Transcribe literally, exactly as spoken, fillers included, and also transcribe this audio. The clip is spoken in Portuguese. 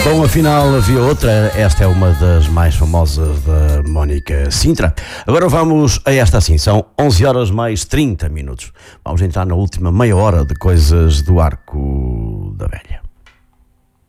Bom, afinal havia outra. Esta é uma das mais famosas da Mónica Sintra. Agora vamos a esta assim. São onze horas mais trinta minutos. Vamos entrar na última meia hora de Coisas do Arco